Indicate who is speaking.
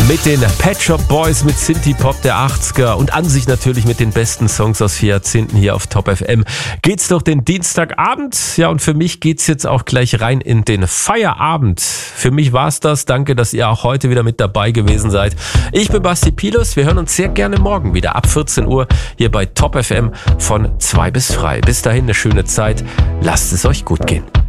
Speaker 1: Mit den Pet Shop Boys, mit Synthie-Pop der 80er und an sich natürlich mit den besten Songs aus 4 Jahrzehnten hier auf Top FM geht's durch den Dienstagabend. Ja, und für mich geht's jetzt auch gleich rein in den Feierabend. Für mich war's das. Danke, dass ihr auch heute wieder mit dabei gewesen seid. Ich bin Basti Pilus. Wir hören uns sehr gerne morgen wieder ab 14 Uhr hier bei Top FM von 2 bis frei. Bis dahin eine schöne Zeit. Lasst es euch gut gehen.